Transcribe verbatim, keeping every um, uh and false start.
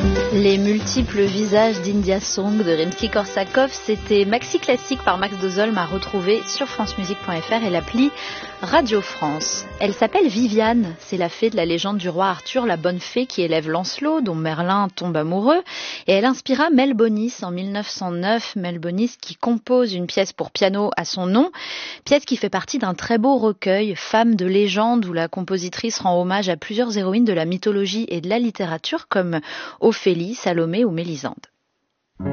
Les multiples visages d'India Song de Rimsky-Korsakov, c'était Maxi Classique par Max Dozolm à retrouver sur francemusique point f r et l'appli Radio France. Elle s'appelle Viviane, c'est la fée de la légende du roi Arthur, la bonne fée qui élève Lancelot, dont Merlin tombe amoureux, et elle inspira Mel Bonis en mille neuf cent neuf, Mel Bonis qui compose une pièce pour piano à son nom, pièce qui fait partie d'un très beau recueil, Femmes de légende, où la compositrice rend hommage à plusieurs héroïnes de la mythologie et de la littérature comme Ophélie, Salomé ou Mélisande.